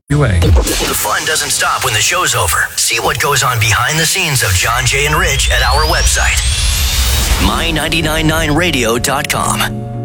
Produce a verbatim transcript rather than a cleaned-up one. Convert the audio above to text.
A. The fun doesn't stop when the show's over. See what goes on behind the scenes of John, Jay, and Rich at our website, my nine nine nine radio dot com.